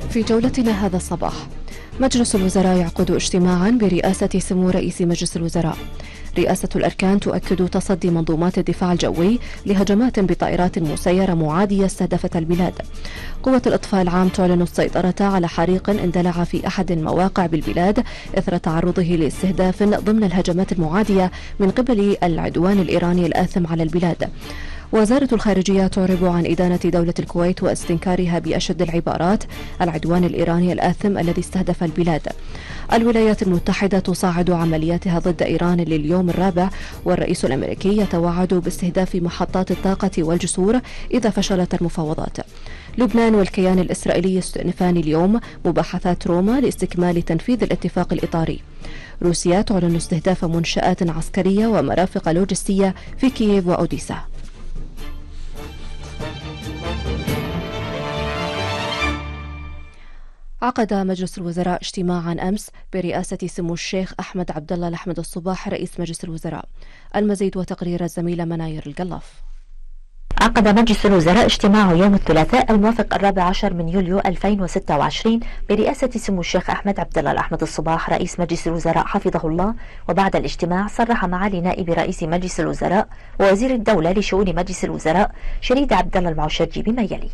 في جولتنا هذا الصباح، مجلس الوزراء يعقد اجتماعا برئاسة سمو رئيس مجلس الوزراء. رئاسة الأركان تؤكد تصدي منظومات الدفاع الجوي لهجمات بطائرات مسيرة معادية استهدفت البلاد. قوة الإطفاء العام تعلن السيطرة على حريق اندلع في أحد المواقع بالبلاد إثر تعرضه لاستهداف ضمن الهجمات المعادية من قبل العدوان الإيراني الآثم على البلاد. وزارة الخارجية تعرب عن إدانة دولة الكويت واستنكارها بأشد العبارات العدوان الإيراني الآثم الذي استهدف البلاد. الولايات المتحدة تصاعد عملياتها ضد إيران لليوم الرابع، والرئيس الأمريكي يتوعد باستهداف محطات الطاقة والجسور إذا فشلت المفاوضات. لبنان والكيان الإسرائيلي يستأنفان اليوم مباحثات روما لاستكمال تنفيذ الاتفاق الإطاري. روسيا تعلن استهداف منشآت عسكرية ومرافق لوجستية في كييف وأوديسا. عقد مجلس الوزراء اجتماعا أمس برئاسة سمو الشيخ أحمد عبد الله الأحمد الصباح رئيس مجلس الوزراء. المزيد وتقرير الزميلة مناير القلاف. عقد مجلس الوزراء اجتماعه يوم الثلاثاء الموافق 14 من يوليو 2026 برئاسة سمو الشيخ أحمد عبد الله الأحمد الصباح رئيس مجلس الوزراء حفظه الله. وبعد الاجتماع صرح معالي نائب رئيس مجلس الوزراء ووزير الدولة لشؤون مجلس الوزراء شريد عبد الله المعشرجي بما يلي: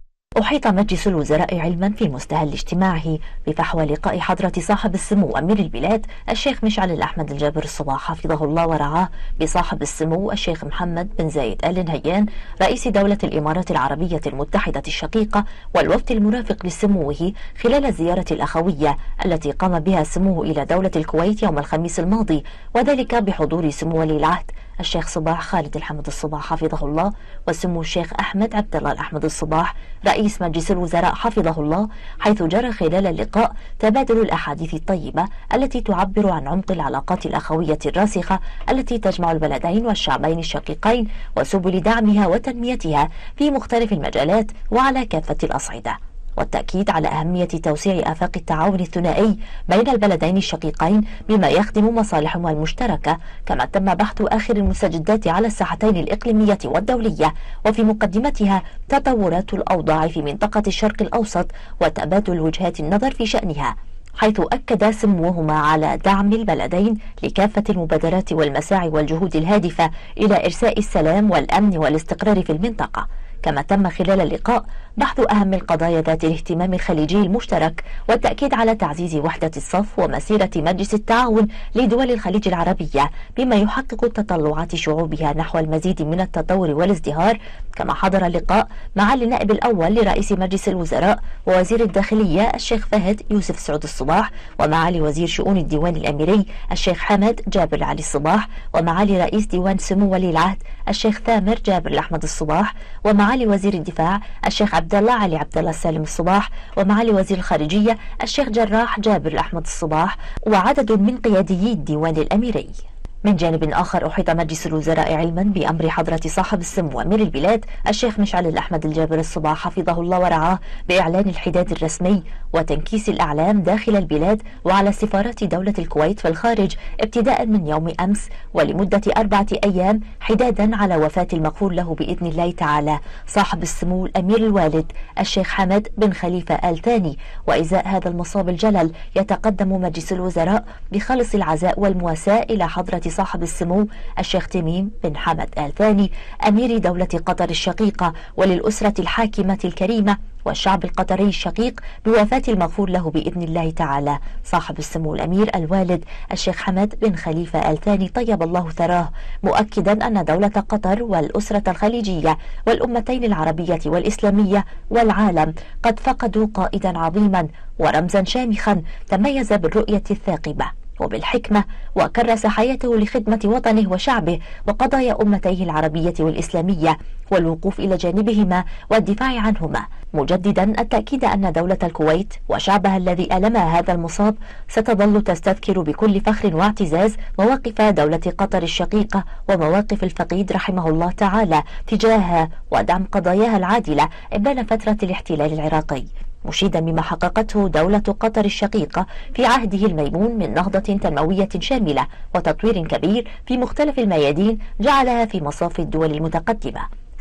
أحيط مجلس الوزراء علما في مستهل اجتماعه بفحوى لقاء حضرة صاحب السمو أمير البلاد الشيخ مشعل الأحمد الجابر الصباح حفظه الله ورعاه بصاحب السمو الشيخ محمد بن زايد آل نهيان رئيس دولة الإمارات العربية المتحدة الشقيقة والوفد المرافق لسموه خلال الزيارة الأخوية التي قام بها سموه إلى دولة الكويت يوم الخميس الماضي، وذلك بحضور سمو ولي العهد الشيخ صباح خالد الحمد الصباح حفظه الله وسمو الشيخ أحمد عبد الله الأحمد الصباح رئيس مجلس الوزراء حفظه الله، حيث جرى خلال اللقاء تبادل الأحاديث الطيبة التي تعبر عن عمق العلاقات الأخوية الراسخة التي تجمع البلدين والشعبين الشقيقين وسبل دعمها وتنميتها في مختلف المجالات وعلى كافة الأصعدة، والتأكيد على أهمية توسيع آفاق التعاون الثنائي بين البلدين الشقيقين بما يخدم مصالحهما المشتركة. كما تم بحث آخر المستجدات على الساحتين الإقليمية والدولية، وفي مقدمتها تطورات الأوضاع في منطقة الشرق الأوسط وتبادل وجهات النظر في شأنها، حيث أكد سموهما على دعم البلدين لكافة المبادرات والمساعي والجهود الهادفة إلى إرساء السلام والأمن والاستقرار في المنطقة. كما تم خلال اللقاء بحث أهم القضايا ذات الاهتمام الخليجي المشترك والتأكيد على تعزيز وحدة الصف ومسيرة مجلس التعاون لدول الخليج العربية بما يحقق تطلعات شعوبها نحو المزيد من التطور والازدهار. كما حضر اللقاء معالي النائب الأول لرئيس مجلس الوزراء ووزير الداخلية الشيخ فهد يوسف سعود الصباح، ومعالي وزير شؤون الديوان الأميري الشيخ حمد جابر علي الصباح، ومعالي رئيس ديوان سمو ولي العهد الشيخ ثامر جابر الأحمد الصباح، ومعالي وزير الدفاع الشيخ عبد الله علي عبد الله السالم الصباح، ومعالي وزير الخارجية الشيخ جراح جابر الأحمد الصباح، وعدد من قياديي الديوان الأميري. من جانب آخر أحيط مجلس الوزراء علما بأمر حضرة صاحب السمو أمير البلاد الشيخ مشعل الأحمد الجابر الصباح حفظه الله ورعاه بإعلان الحداد الرسمي وتنكيس الأعلام داخل البلاد وعلى سفارات دولة الكويت في الخارج ابتداء من يوم أمس ولمدة 4 أيام، حدادا على وفاة المغفور له بإذن الله تعالى صاحب السمو الأمير الوالد الشيخ حمد بن خليفة آل ثاني. وإزاء هذا المصاب الجلل يتقدم مجلس الوزراء بخالص العزاء والمواساة إلى حضرة صاحب السمو الشيخ تميم بن حمد آل ثاني أمير دولة قطر الشقيقة وللأسرة الحاكمة الكريمة والشعب القطري الشقيق بوفاة المغفور له بإذن الله تعالى صاحب السمو الأمير الوالد الشيخ حمد بن خليفة آل ثاني طيب الله ثراه، مؤكدا أن دولة قطر والأسرة الخليجية والأمتين العربية والإسلامية والعالم قد فقدوا قائدا عظيما ورمزا شامخا تميز بالرؤية الثاقبة وبالحكمة، وكرس حياته لخدمة وطنه وشعبه وقضايا أمتيه العربية والإسلامية والوقوف إلى جانبهما والدفاع عنهما، مجددا التأكيد أن دولة الكويت وشعبها الذي ألمها هذا المصاب ستظل تستذكر بكل فخر واعتزاز مواقف دولة قطر الشقيقة ومواقف الفقيد رحمه الله تعالى تجاهها ودعم قضاياها العادلة إبان فترة الاحتلال العراقي، مشيدا بما حققته دولة قطر الشقيقة في عهده الميمون من نهضة تنموية شاملة وتطوير كبير في مختلف الميادين جعلها في مصاف الدول المتقدمة.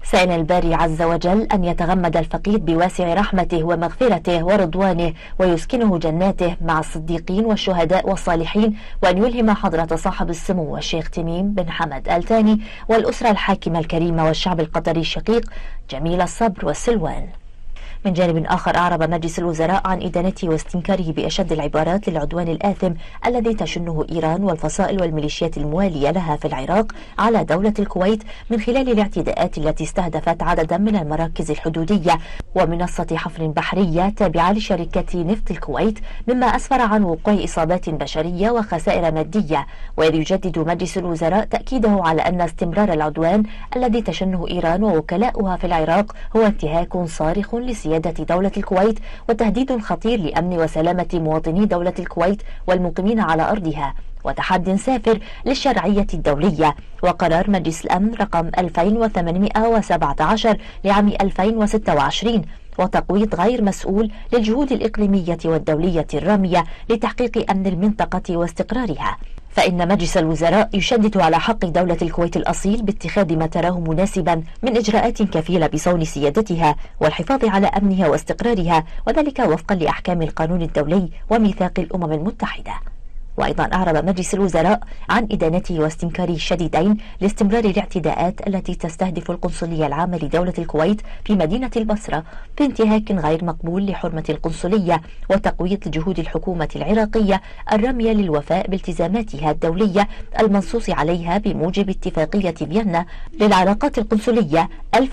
سائلا الباري عز وجل أن يتغمد الفقيد بواسع رحمته ومغفرته ورضوانه ويسكنه جناته مع الصديقين والشهداء والصالحين، وأن يلهم حضرة صاحب السمو الشيخ تميم بن حمد آل ثاني والأسرة الحاكمة الكريمة والشعب القطري الشقيق جميل الصبر والسلوان. من جانب آخر أعرب مجلس الوزراء عن إدانته واستنكاره بأشد العبارات للعدوان الآثم الذي تشنه إيران والفصائل والميليشيات الموالية لها في العراق على دولة الكويت من خلال الاعتداءات التي استهدفت عددا من المراكز الحدودية ومنصة حفر بحرية تابعة لشركة نفط الكويت، مما أسفر عن وقوع إصابات بشرية وخسائر مادية. وإذ يجدد مجلس الوزراء تأكيده على أن استمرار العدوان الذي تشنه إيران ووكلاؤها في العراق هو انتهاك صارخ لسيادة دولة الكويت وتهديد خطير لأمن وسلامة مواطني دولة الكويت والمقيمين على أرضها، وتحد سافر للشرعية الدولية. وقرار مجلس الأمن رقم 2817 لعام 2026 وتقويض غير مسؤول للجهود الإقليمية والدولية الرامية لتحقيق أمن المنطقة واستقرارها. فإن مجلس الوزراء يشدد على حق دولة الكويت الأصيل باتخاذ ما تراه مناسبا من إجراءات كفيلة بصون سيادتها والحفاظ على أمنها واستقرارها، وذلك وفقا لأحكام القانون الدولي وميثاق الأمم المتحدة. وأيضا أعرب مجلس الوزراء عن إدانته واستنكاره الشديدين لاستمرار الاعتداءات التي تستهدف القنصلية العامة لدولة الكويت في مدينة البصرة بانتهاك غير مقبول لحرمة القنصلية وتقويض جهود الحكومة العراقية الرامية للوفاء بالتزاماتها الدولية المنصوص عليها بموجب اتفاقية فيينا للعلاقات القنصلية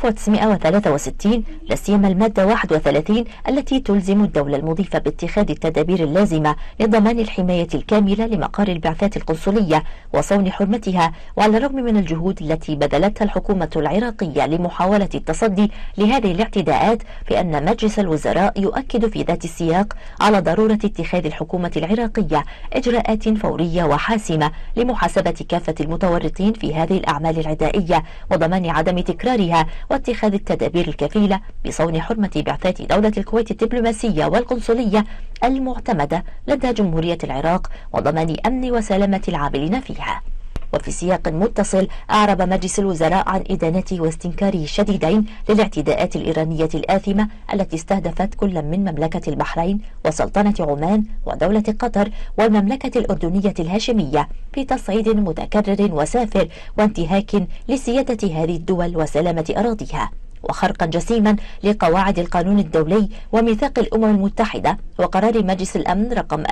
1963، لا سيما المادة 31 التي تلزم الدولة المضيفة باتخاذ التدابير اللازمة لضمان الحماية الكاملة لمقار البعثات القنصلية وصون حرمتها. وعلى الرغم من الجهود التي بذلتها الحكومة العراقية لمحاولة التصدي لهذه الاعتداءات، فإن مجلس الوزراء يؤكد في ذات السياق على ضرورة اتخاذ الحكومة العراقية إجراءات فورية وحاسمة لمحاسبة كافة المتورطين في هذه الأعمال العدائية وضمان عدم تكرارها، واتخاذ التدابير الكفيلة بصون حرمة بعثات دولة الكويت الدبلوماسية والقنصلية المعتمدة لدى جمهورية العراق وضمان أمن وسلامة العاملين فيها. وفي سياق متصل أعرب مجلس الوزراء عن إدانته واستنكاره الشديدين للاعتداءات الإيرانية الآثمة التي استهدفت كل من مملكة البحرين وسلطنة عمان ودولة قطر والمملكة الأردنية الهاشمية في تصعيد متكرر وسافر وانتهاك لسيادة هذه الدول وسلامة أراضيها، وخرقا جسيما لقواعد القانون الدولي وميثاق الأمم المتحدة وقرار مجلس الأمن رقم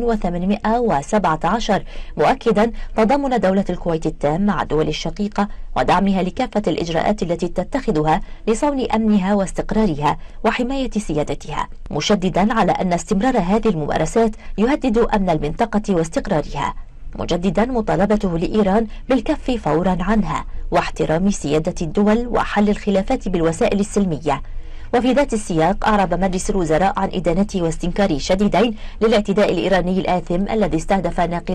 2817، مؤكدا تضامن دولة الكويت التام مع الدول الشقيقة ودعمها لكافة الإجراءات التي تتخذها لصون أمنها واستقرارها وحماية سيادتها، مشددا على أن استمرار هذه الممارسات يهدد أمن المنطقة واستقرارها، مجددا مطالبته لإيران بالكف فورا عنها واحترام سيادة الدول وحل الخلافات بالوسائل السلمية. وفي ذات السياق أعرب مجلس الوزراء عن إدانته واستنكاره الشديدين للاعتداء الإيراني الآثم الذي استهدف ناقل